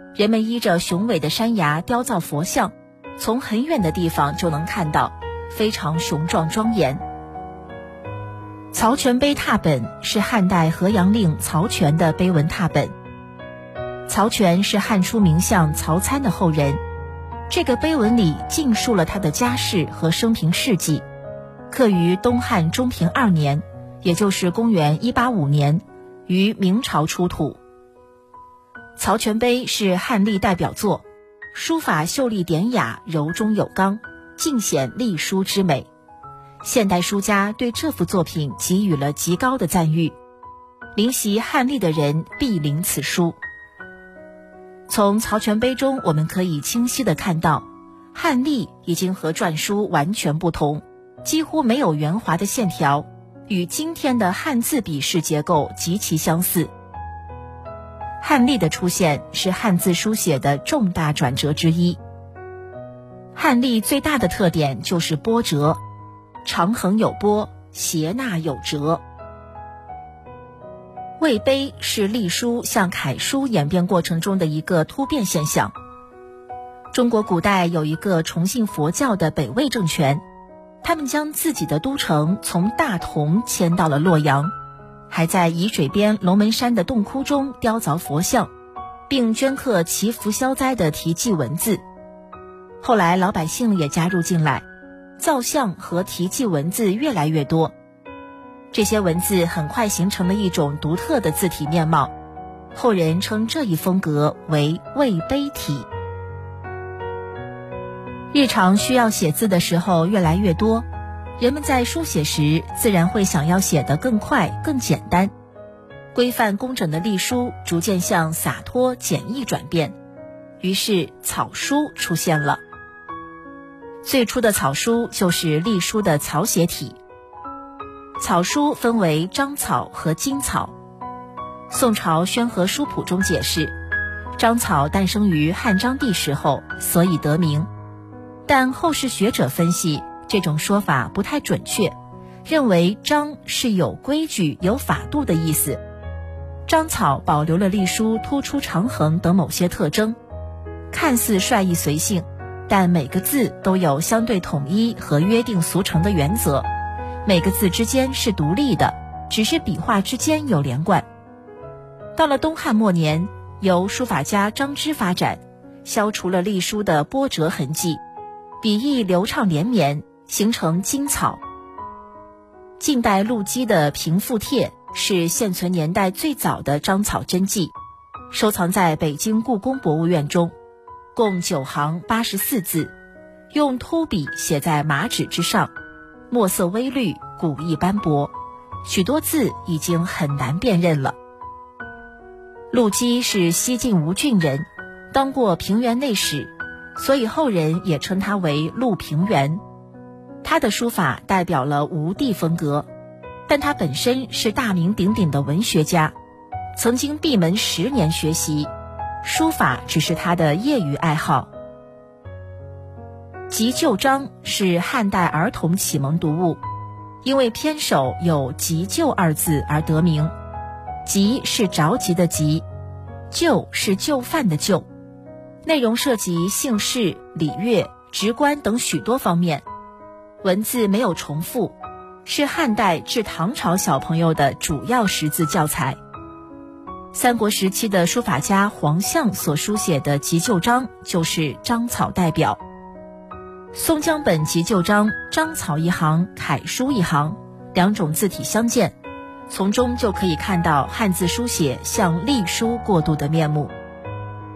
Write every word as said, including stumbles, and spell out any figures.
人们依着雄伟的山崖雕造佛像，从很远的地方就能看到，非常雄壮庄严。曹全碑拓本是汉代河阳令曹全的碑文拓本。曹全是汉初名相曹参的后人，这个碑文里尽述了他的家世和生平事迹，刻于东汉中平二年，也就是公元一八五年，于明朝出土。曹全碑是汉隶代表作，书法秀丽典雅，柔中有刚，尽显隶书之美。现代书家对这幅作品给予了极高的赞誉，临习汉隶的人必临此书。从曹全碑中我们可以清晰地看到，汉隶已经和篆书完全不同，几乎没有圆滑的线条，与今天的汉字笔势结构极其相似。汉隶的出现是汉字书写的重大转折之一。汉隶最大的特点就是波折，长横有波，斜捺有折。魏碑是隶书向楷书演变过程中的一个突变现象。中国古代有一个崇信佛教的北魏政权，他们将自己的都城从大同迁到了洛阳，还在沂水边龙门山的洞窟中雕凿佛像，并镌刻祈福消灾的题记文字。后来老百姓也加入进来，造像和题记文字越来越多，这些文字很快形成了一种独特的字体面貌，后人称这一风格为魏碑体。日常需要写字的时候越来越多，人们在书写时自然会想要写得更快更简单，规范工整的隶书逐渐向洒脱简易转变，于是草书出现了。最初的草书就是隶书的草写体。草书分为章草和金草。宋朝宣和书谱中解释，章草诞生于汉章帝时候，所以得名。但后世学者分析，这种说法不太准确，认为章是有规矩有法度的意思。章草保留了隶书突出长横等某些特征，看似率意随性，但每个字都有相对统一和约定俗成的原则，每个字之间是独立的，只是笔画之间有连贯。到了东汉末年，由书法家张芝发展，消除了隶书的波折痕迹，笔意流畅连绵，形成金草。晋代陆机的《平复帖》是现存年代最早的章草真迹，收藏在北京故宫博物院中，共九行八十四字，用秃笔写在麻纸之上，墨色微绿，古意斑驳，许多字已经很难辨认了。陆机是西晋吴郡人，当过平原内史，所以后人也称他为陆平原。他的书法代表了吴地风格，但他本身是大名鼎鼎的文学家，曾经闭门十年学习，书法只是他的业余爱好。急救章是汉代儿童启蒙读物，因为篇首有急救二字而得名。急是着急的急，救是就范的救，内容涉及姓氏、礼乐、职官等许多方面，文字没有重复，是汉代至唐朝小朋友的主要识字教材。三国时期的书法家黄象所书写的急救章就是章草代表。松江本急救章章草一行，楷书一行，两种字体相间，从中就可以看到汉字书写向隶书过渡的面目。